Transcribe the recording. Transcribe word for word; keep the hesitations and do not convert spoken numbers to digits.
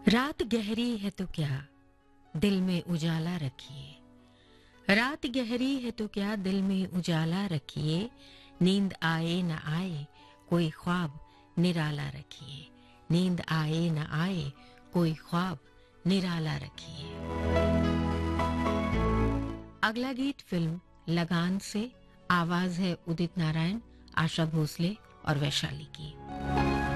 रात गहरी है तो क्या दिल में उजाला रखिए। रात गहरी है तो क्या दिल में उजाला रखिए। नींद आए न आए कोई ख्वाब निराला रखिए। नींद आए न आए कोई ख्वाब निराला रखिए। अगला गीत फिल्म लगान से। आवाज है उदित नारायण, आशा भोसले और वैशाली की।